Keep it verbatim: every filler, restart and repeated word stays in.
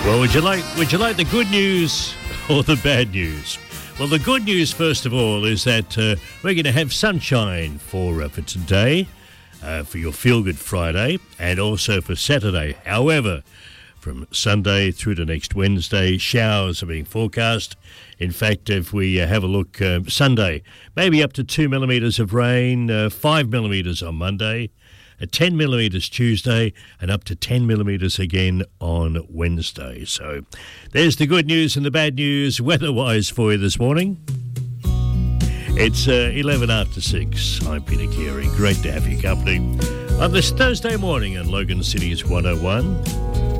Well, would you like would you like the good news or the bad news? Well, the good news, first of all, is that uh, we're going to have sunshine for uh, for today, uh, for your Feel Good Friday, and also for Saturday. However, from Sunday through to next Wednesday, showers are being forecast. In fact, if we uh, have a look, uh, Sunday, maybe up to two millimetres of rain, uh, five millimetres on Monday, uh, ten millimetres Tuesday, and up to ten millimetres again on Wednesday. So there's the good news and the bad news weather-wise for you this morning. It's uh, eleven after six. I'm Peter Carey. Great to have your company on this Thursday morning on Logan City's one oh one.